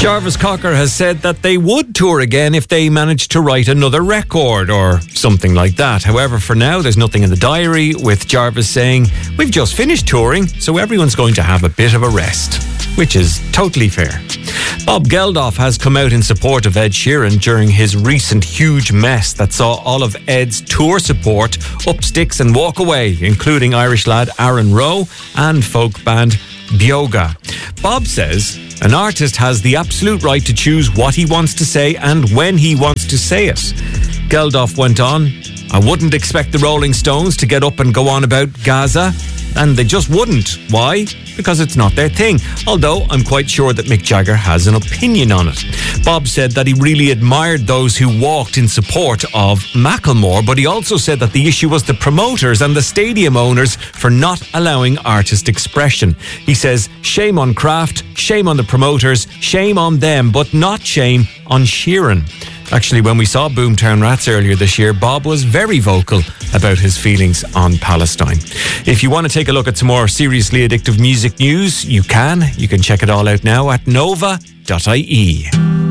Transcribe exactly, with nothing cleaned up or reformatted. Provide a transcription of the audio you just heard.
Jarvis Cocker has said that they would tour again if they managed to write another record or something like that. However, for now, there's nothing in the diary, with Jarvis saying, "We've just finished touring, so everyone's going to have a bit of a rest," which is totally fair. Bob Geldof has come out in support of Ed Sheeran during his recent huge mess that saw all of Ed's tour support up sticks and walk away, including Irish lad Aaron Rowe and folk band Bioga. Bob says an artist has the absolute right to choose what he wants to say and when he wants to say it. Geldof went on, "I wouldn't expect the Rolling Stones to get up and go on about Gaza, and they just wouldn't. Why? Because it's not their thing. Although I'm quite sure that Mick Jagger has an opinion on it." Bob said that he really admired those who walked in support of Macklemore, but he also said that the issue was the promoters and the stadium owners for not allowing artist expression. He says, "Shame on Kraft, shame on the promoters, shame on them, but not shame on Sheeran." Actually, when we saw Boomtown Rats earlier this year, Bob was very vocal about his feelings on Palestine. If you want to take a look at some more seriously addictive music news, you can. You can check it all out now at nova dot I E.